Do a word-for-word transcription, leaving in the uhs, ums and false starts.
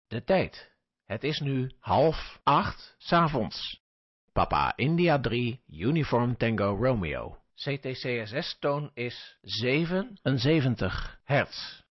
De tijd. Het is nu half acht 's avonds. Papa India drie, Uniform Tango Romeo. C T C S S-toon is zevenenzeventig hertz.